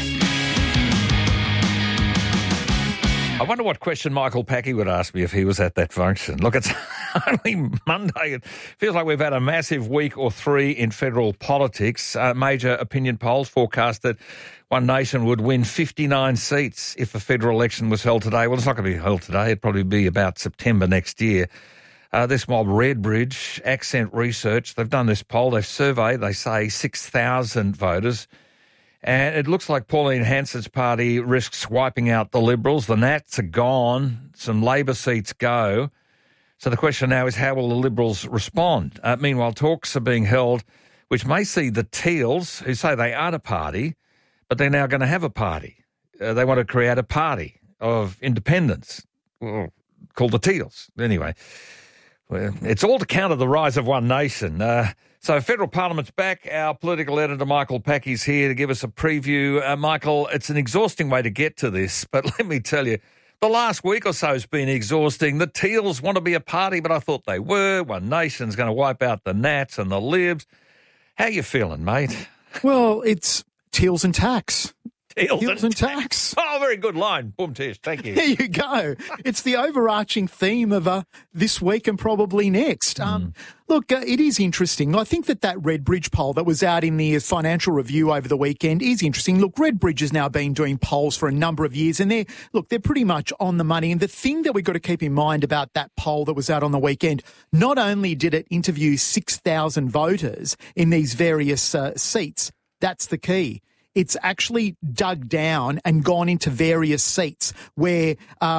[SPEAKER 4] I wonder what question Michael Packy would ask me if he was at that function. Look, it's only Monday. It feels like we've had a massive week or 3 in federal politics. Major opinion polls forecast that One Nation would win 59 seats if a federal election was held today. Well, it's not going to be held today. It'd probably be about September next year. This mob, Redbridge, Accent Research, they've done this poll. They've surveyed, they say, 6,000 voters. And it looks like Pauline Hanson's party risks wiping out the Liberals. The Nats are gone. Some Labor seats go. So the question now is, how will the Liberals respond? Meanwhile, talks are being held which may see the Teals, who say they aren't a party, but they're now going to have a party. They want to create a party of independence called the Teals. Anyway, well, it's all to counter the rise of One Nation. So Federal Parliament's back. Our political editor, Michael Packy's here to give us a preview. Michael, it's an exhausting way to get to this, but let me tell you, the last week or so has been exhausting. The Teals want to be a party, but I thought they were. One Nation's going to wipe out the Nats and the Libs. How you feeling, mate?
[SPEAKER 12] Well, it's Teals and tax.
[SPEAKER 4] Teals
[SPEAKER 12] and tax.
[SPEAKER 4] Oh, very good line. Boom, Tish. Thank you.
[SPEAKER 12] There you go. It's the overarching theme of this week and probably next. Look, it is interesting. I think that Redbridge poll that was out in the Financial Review over the weekend is interesting. Look, Redbridge has now been doing polls for a number of years, and they're pretty much on the money. And the thing that we've got to keep in mind about that poll that was out on the weekend, not only did it interview 6,000 voters in these various seats, that's the key. It's actually dug down and gone into various seats where,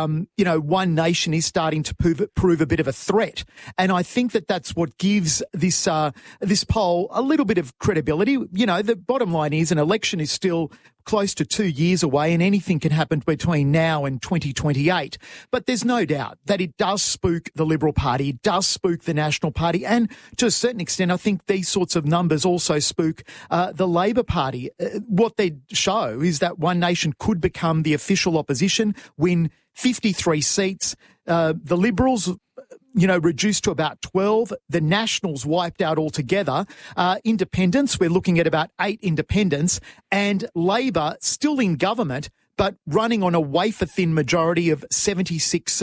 [SPEAKER 12] One Nation is starting to prove a bit of a threat. And I think that that's what gives this poll a little bit of credibility. You know, the bottom line is an election is still close to 2 years away, and anything can happen between now and 2028. But there's no doubt that it does spook the Liberal Party, it does spook the National Party, and to a certain extent, I think these sorts of numbers also spook the Labor Party. What they show is that One Nation could become the official opposition, win 53 seats. The Liberals, reduced to about 12. The Nationals wiped out altogether. Independents, we're looking at about 8 independents, and Labor still in government, but running on a wafer-thin majority of 76 seats.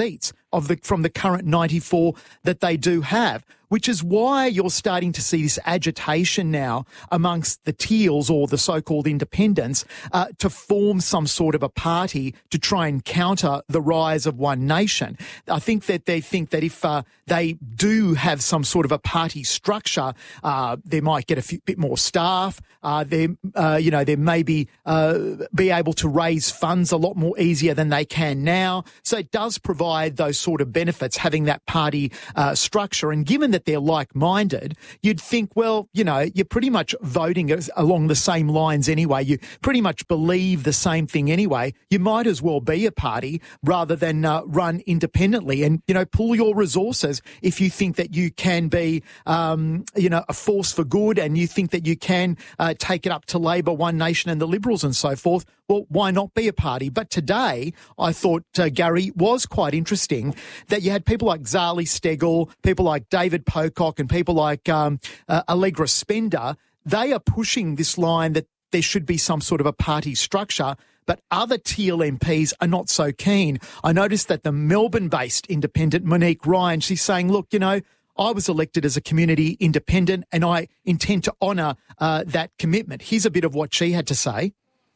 [SPEAKER 12] from the current 94 that they do have, which is why you're starting to see this agitation now amongst the Teals or the so-called independents to form some sort of a party to try and counter the rise of One Nation. I think that they think that if they do have some sort of a party structure, they might get a bit more staff. They may be able to raise funds a lot more easier than they can now. So it does provide those sort of benefits, having that party structure. And given that they're like-minded, you'd think, well, you're pretty much voting along the same lines anyway. You pretty much believe the same thing anyway. You might as well be a party rather than run independently and, pool your resources if you think that you can be, a force for good and you think that you can take it up to Labor, One Nation and the Liberals and so forth. Well, why not be a party? But today, I thought, Gary, was quite interesting that you had people like Zali Steggall, people like David Pocock and people like Allegra Spender. They are pushing this line that there should be some sort of a party structure, but other Teal MPs are not so keen. I noticed that the Melbourne-based independent, Monique Ryan, she's saying, look, I was elected as a community independent and I intend to honour that commitment. Here's a bit of what she had to say.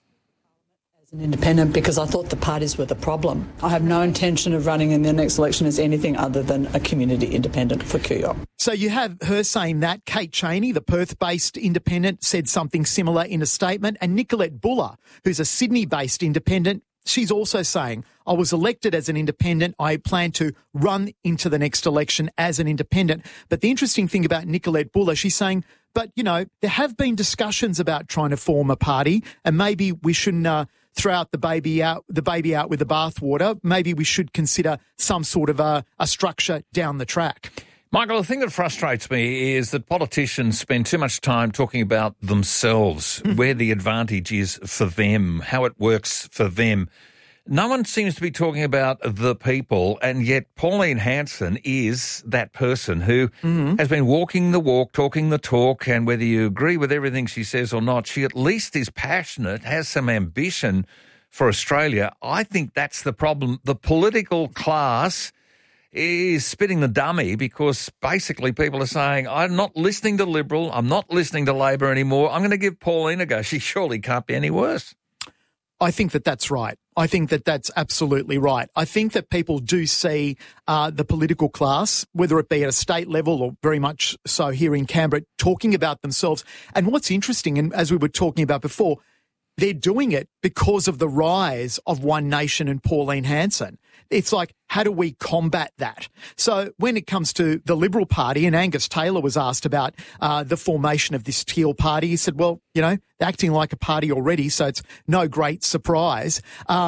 [SPEAKER 13] An independent because I thought the parties were the problem. I have no intention of running in the next election as anything other than a community independent for Kooyong.
[SPEAKER 12] So you have her saying that. Kate Chaney, the Perth-based independent, said something similar in a statement. And Nicolette Buller, who's a Sydney-based independent, she's also saying, I was elected as an independent. I plan to run into the next election as an independent. But the interesting thing about Nicolette Buller, she's saying, but, there have been discussions about trying to form a party and maybe we shouldn't throw out the baby out with the bathwater. Maybe we should consider some sort of a structure down the track.
[SPEAKER 4] Michael, the thing that frustrates me is that politicians spend too much time talking about themselves, where the advantage is for them, how it works for them. No one seems to be talking about the people, and yet Pauline Hanson is that person who has been walking the walk, talking the talk, and whether you agree with everything she says or not, she at least is passionate, has some ambition for Australia. I think that's the problem. The political class is spitting the dummy because basically people are saying, I'm not listening to Liberal, I'm not listening to Labor anymore, I'm going to give Pauline a go. She surely can't be any worse.
[SPEAKER 12] I think that that's right. I think that that's absolutely right. I think that people do see the political class, whether it be at a state level or very much so here in Canberra, talking about themselves. And what's interesting, and as we were talking about before, they're doing it because of the rise of One Nation and Pauline Hanson. It's like, how do we combat that? So when it comes to the Liberal Party, and Angus Taylor was asked about the formation of this Teal party, he said, well, they're acting like a party already, so it's no great surprise.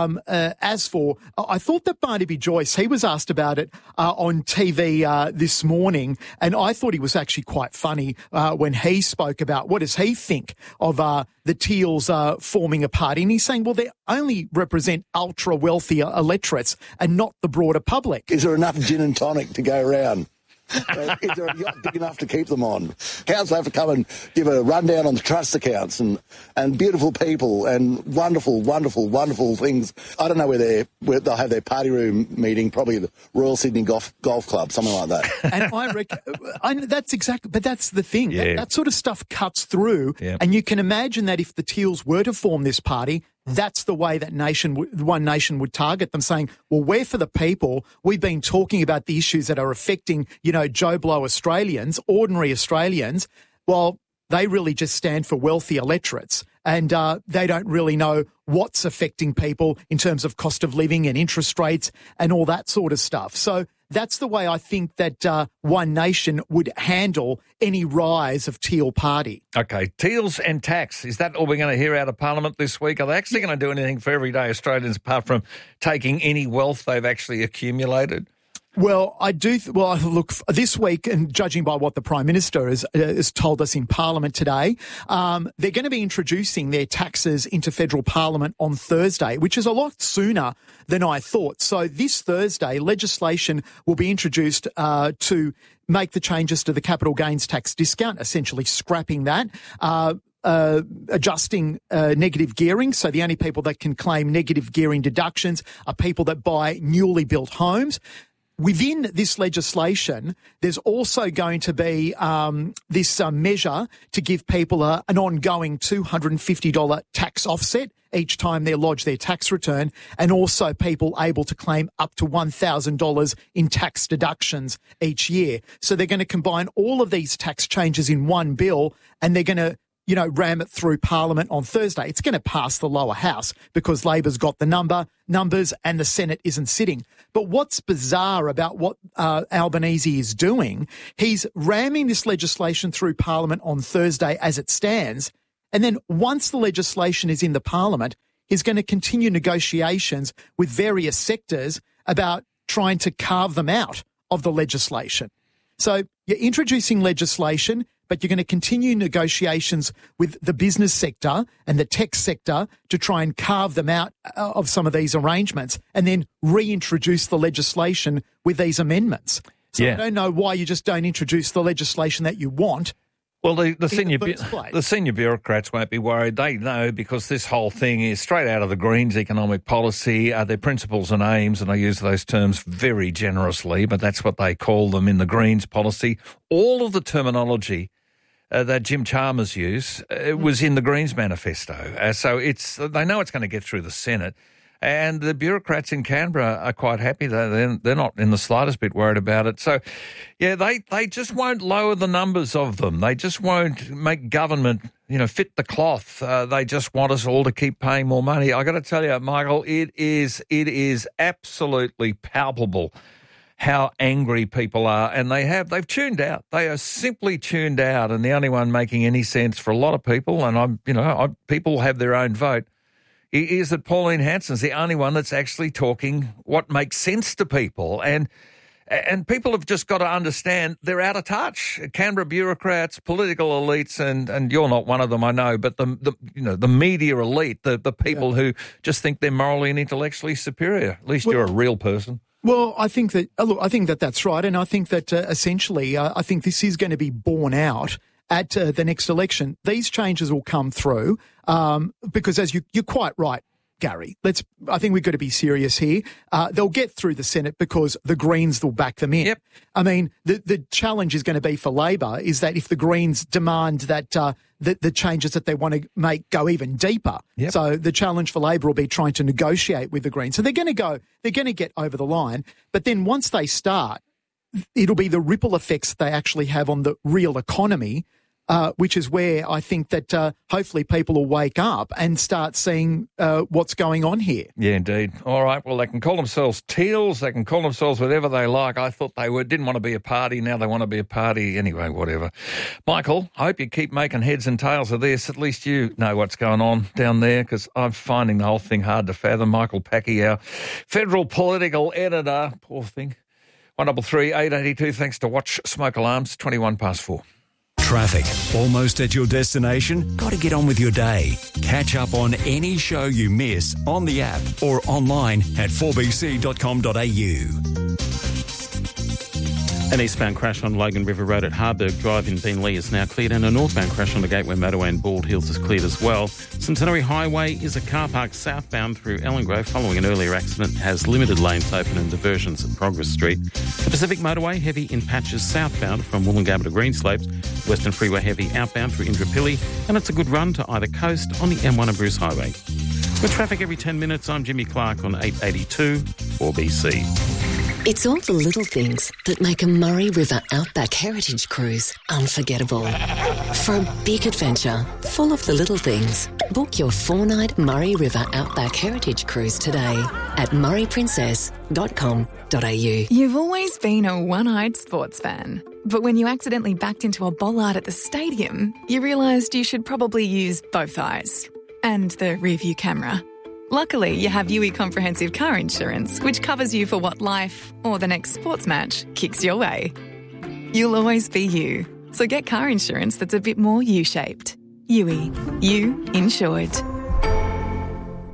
[SPEAKER 12] As for, I thought that Barnaby Joyce, he was asked about it on TV this morning, and I thought he was actually quite funny when he spoke about what does he think of the Teals forming a party. And he's saying, well, they only represent ultra-wealthy electorates and not the broader public.
[SPEAKER 14] Is there enough gin and tonic to go around? Is there a yacht big enough to keep them on? Council have to come and give a rundown on the trust accounts and beautiful people and wonderful, wonderful, wonderful things. I don't know where they'll have their party room meeting, probably the Royal Sydney Golf Club, something like that.
[SPEAKER 12] And I reckon that's exactly, but that's the thing.
[SPEAKER 4] Yeah.
[SPEAKER 12] That sort of stuff cuts through.
[SPEAKER 4] Yeah.
[SPEAKER 12] And you can imagine that if the Teals were to form this party, that's the way that One Nation would target them, saying, well, we're for the people. We've been talking about the issues that are affecting, Joe Blow Australians, ordinary Australians. Well, they really just stand for wealthy electorates, and they don't really know what's affecting people in terms of cost of living and interest rates and all that sort of stuff. So that's the way I think that One Nation would handle any rise of Teal party.
[SPEAKER 4] Okay, Teals and tax. Is that all we're going to hear out of Parliament this week? Are they actually going to do anything for everyday Australians apart from taking any wealth they've actually accumulated?
[SPEAKER 12] Well, I do. Look, this week, and judging by what the Prime Minister has told us in Parliament today, they're going to be introducing their taxes into federal Parliament on Thursday, which is a lot sooner than I thought. So this Thursday, legislation will be introduced to make the changes to the capital gains tax discount, essentially scrapping that. Adjusting negative gearing. So the only people that can claim negative gearing deductions are people that buy newly built homes. within this legislation, there's also going to be this measure to give people an ongoing $250 tax offset each time they lodge their tax return, and also people able to claim up to $1,000 in tax deductions each year. So they're going to combine all of these tax changes in one bill, and they're going to ram it through Parliament on Thursday. It's going to pass the lower house because Labor's got the numbers and the Senate isn't sitting. But what's bizarre about what Albanese is doing, he's ramming this legislation through Parliament on Thursday as it stands, and then once the legislation is in the Parliament, he's going to continue negotiations with various sectors about trying to carve them out of the legislation. So you're introducing legislation, but you're going to continue negotiations with the business sector and the tech sector to try and carve them out of some of these arrangements, and then reintroduce the legislation with these amendments. So I don't know why you just don't introduce the legislation that you want.
[SPEAKER 4] Well, the senior bureaucrats won't be worried. They know, because this whole thing is straight out of the Greens economic policy, their principles and aims, and I use those terms very generously, but that's what they call them in the Greens policy. All of the terminology that Jim Chalmers used was in the Greens manifesto. So they know it's going to get through the Senate. And the bureaucrats in Canberra are quite happy. They're not in the slightest bit worried about it. So, yeah, they just won't lower the numbers of them. They just won't make government, fit the cloth. They just want us all to keep paying more money. I got to tell you, Michael, it is absolutely palpable how angry people are, and they've tuned out. They are simply tuned out, and the only one making any sense for a lot of people, and people have their own vote, is that Pauline Hanson's the only one that's actually talking what makes sense to people. And people have just got to understand they're out of touch. Canberra bureaucrats, political elites, and you're not one of them, I know, but the media elite, the people who just think they're morally and intellectually superior. At least you're a real person.
[SPEAKER 12] Well, I think that that's right, and I think that essentially, I think this is going to be borne out at the next election. These changes will come through because, as you're quite right, Gary. I think we've got to be serious here. They'll get through the Senate because the Greens will back them in. Yep. I mean, the challenge is going to be for Labor is that if the Greens demand that the changes that they want to make go even deeper. Yep. So the challenge for Labor will be trying to negotiate with the Greens. So they're going to get over the line. But then once they start, it'll be the ripple effects they actually have on the real economy, which is where I think that hopefully people will wake up and start seeing what's going on here.
[SPEAKER 4] Yeah, indeed. All right, well, they can call themselves Teals, they can call themselves whatever they like. I thought they didn't want to be a party, now they want to be a party. Anyway, whatever. Michael, I hope you keep making heads and tails of this. At least you know what's going on down there, because I'm finding the whole thing hard to fathom. Michael Packy, our federal political editor, poor thing. 133 882, thanks to Watch Smoke Alarms, 4:21.
[SPEAKER 6] Traffic. Almost at your destination? Got to get on with your day. Catch up on any show you miss on the app or online at 4bc.com.au.
[SPEAKER 7] An eastbound crash on Logan River Road at Harburg Drive in Beenleigh is now cleared, and a northbound crash on the Gateway Motorway in Bald Hills is cleared as well. Centenary Highway is a car park southbound through Ellen Grove following an earlier accident, has limited lanes open and diversions at Progress Street. The Pacific Motorway heavy in patches southbound from Wollongabba to Greenslopes. Western Freeway heavy outbound through Indooroopilly, and it's a good run to either coast on the M1 and Bruce Highway. With traffic every 10 minutes, I'm Jimmy Clark on 882 4BC.
[SPEAKER 16] It's all the little things that make a Murray River Outback Heritage Cruise unforgettable. For a big adventure full of the little things, book your 4-night Murray River Outback Heritage Cruise today at murrayprincess.com.au.
[SPEAKER 18] You've always been a one-eyed sports fan, but when you accidentally backed into a bollard at the stadium, you realised you should probably use both eyes and the rear-view camera. Luckily, you have UE Comprehensive Car Insurance, which covers you for what life or the next sports match kicks your way. You'll always be you, so get car insurance that's a bit more U-shaped. UE. You insured.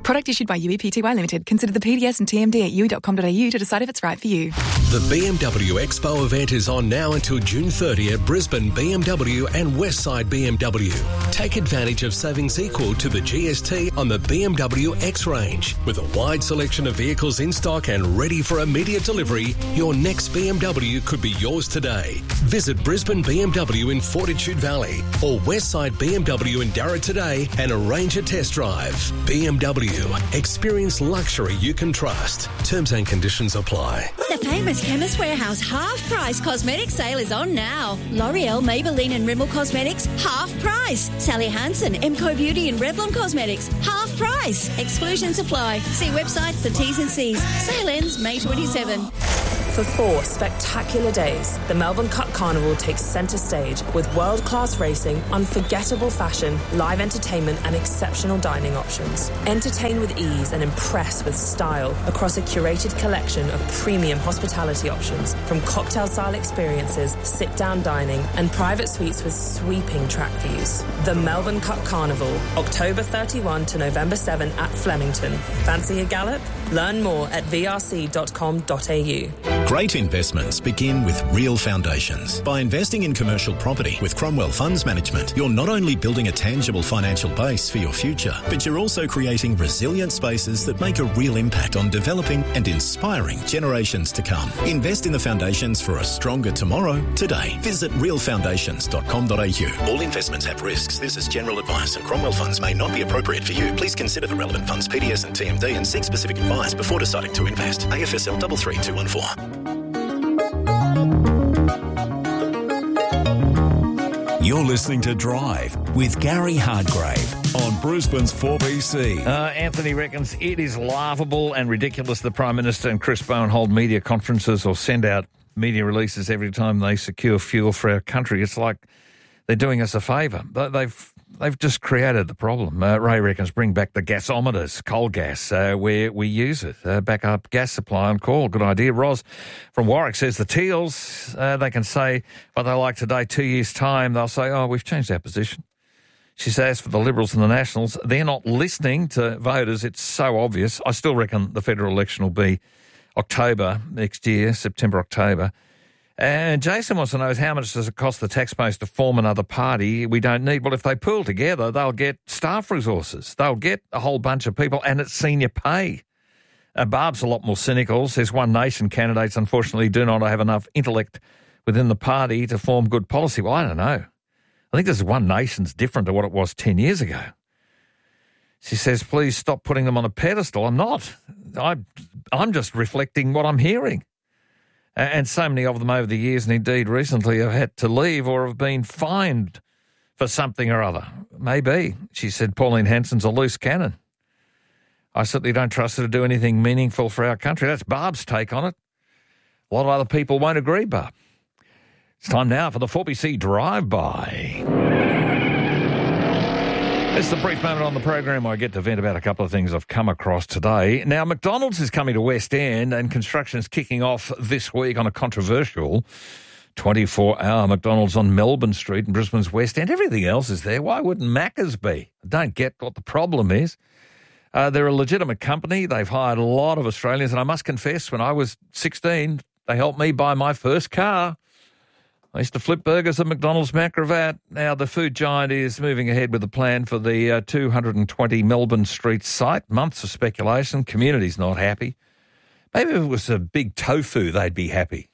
[SPEAKER 18] Product issued by UEPTY Limited. Consider the PDS and TMD at UE.com.au to decide if it's right for you.
[SPEAKER 1] The BMW Expo event is on now until June 30 at Brisbane BMW and Westside BMW. Take advantage of savings equal to the GST on the BMW X range. With a wide selection of vehicles in stock and ready for immediate delivery, your next BMW could be yours today. Visit Brisbane BMW in Fortitude Valley or Westside BMW in Darra today and arrange a test drive. BMW. Experience luxury you can trust. Terms and conditions apply.
[SPEAKER 19] The famous Chemist Warehouse half-price cosmetic sale is on now. L'Oreal, Maybelline and Rimmel Cosmetics, half price. Sally Hansen, Emco Beauty and Revlon Cosmetics, half price. Exclusions apply. See website for T's and C's. Sale ends May 27.
[SPEAKER 20] For 4 spectacular days, the Melbourne Cup Carnival takes centre stage with world-class racing, unforgettable fashion, live entertainment and exceptional dining options. Entertain with ease and impress with style across a curated collection of premium hospitality options, from cocktail-style experiences, sit-down dining and private suites with sweeping track views. The Melbourne Cup Carnival, October 31 to November 7 at Flemington. Fancy a gallop? Learn more at vrc.com.au.
[SPEAKER 21] Great investments begin with real foundations. By investing in commercial property with Cromwell Funds Management, you're not only building a tangible financial base for your future, but you're also creating resilient spaces that make a real impact on developing and inspiring generations to come. Invest in the foundations for a stronger tomorrow today. Visit realfoundations.com.au. All investments have risks. This is general advice and Cromwell Funds may not be appropriate for you. Please consider the relevant funds, PDS and TMD, and seek specific advice before deciding to invest. AFSL 33214.
[SPEAKER 6] You're listening to Drive with Gary Hardgrave on Brisbane's 4BC.
[SPEAKER 4] Anthony reckons it is laughable and ridiculous the Prime Minister and Chris Bowen hold media conferences or send out media releases every time they secure fuel for our country. It's like they're doing us a favour. They've just created the problem. Ray reckons bring back the gasometers, coal gas, where we use it. Back up gas supply on call. Good idea. Ros from Warwick says the Teals, they can say what they like today. 2 years' time, they'll say, oh, we've changed our position. She says for the Liberals and the Nationals, they're not listening to voters. It's so obvious. I still reckon the federal election will be October next year, September, October. And Jason wants to know how much does it cost the taxpayers to form another party we don't need? Well, if they pool together, they'll get staff resources. They'll get a whole bunch of people and it's senior pay. Barb's a lot more cynical. Says One Nation candidates, unfortunately, do not have enough intellect within the party to form good policy. Well, I don't know. I think this One Nation's different to what it was 10 years ago. She says, please stop putting them on a pedestal. I'm not. I'm just reflecting what I'm hearing. And so many of them over the years, and indeed recently, have had to leave or have been fined for something or other. Maybe. She said Pauline Hanson's a loose cannon. I certainly don't trust her to do anything meaningful for our country. That's Barb's take on it. A lot of other people won't agree, Barb. It's time now for the 4BC Drive-By. It's the brief moment on the program where I get to vent about a couple of things I've come across today. Now, McDonald's is coming to West End and construction is kicking off this week on a controversial 24-hour McDonald's on Melbourne Street in Brisbane's West End. Everything else is there. Why wouldn't Macca's be? I don't get what the problem is. They're a legitimate company. They've hired a lot of Australians. And I must confess, when I was 16, they helped me buy my first car. I used to flip burgers at McDonald's Macrovat. Now, the food giant is moving ahead with a plan for the 220 Melbourne Street site. Months of speculation. Community's not happy. Maybe if it was a big tofu, they'd be happy.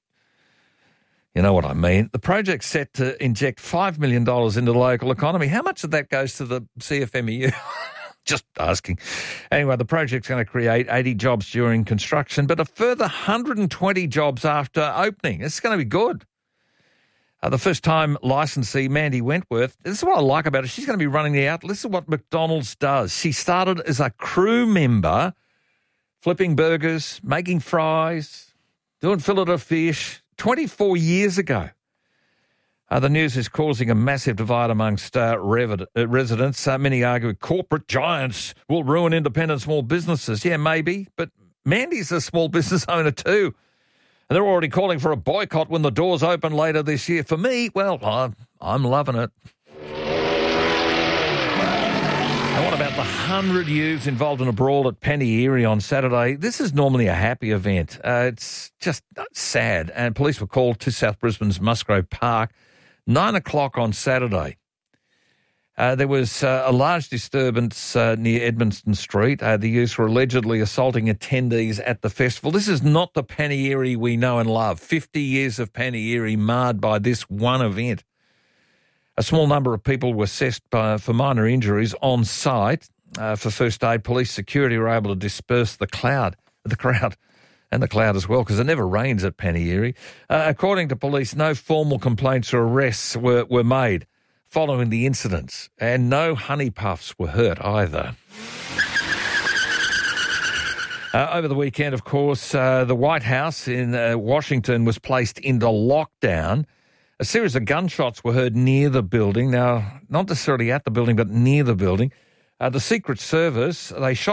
[SPEAKER 4] You know what I mean. The project's set to inject $5 million into the local economy. How much of that goes to the CFMEU? Just asking. Anyway, the project's going to create 80 jobs during construction, but a further 120 jobs after opening. It's going to be good. The first-time licensee, Mandy Wentworth, this is what I like about it. She's going to be running the outlet. This is what McDonald's does. She started as a crew member, flipping burgers, making fries, doing fillet of fish 24 years ago. The news is causing a massive divide amongst residents. Many argue corporate giants will ruin independent small businesses. Yeah, maybe, but Mandy's a small business owner too. And they're already calling for a boycott when the doors open later this year. For me, well, I'm loving it. And what about the 100 youths involved in a brawl at Penny Erie on Saturday? This is normally a happy event. It's just sad. And police were called to South Brisbane's Musgrove Park, 9 o'clock on Saturday. There was a large disturbance near Edmonton Street. The youths were allegedly assaulting attendees at the festival. This is not the Penny Erie we know and love. 50 years of Penny Erie marred by this one event. A small number of people were assessed for minor injuries on site. For first aid, police security were able to disperse the crowd, and the cloud as well, because it never rains at Penny Erie. According to police, no formal complaints or arrests were made following the incidents, and no honey puffs were hurt either. Over the weekend, of course, the White House in Washington was placed into lockdown. A series of gunshots were heard near the building. Now, not necessarily at the building, but near the building. The Secret Service, they shot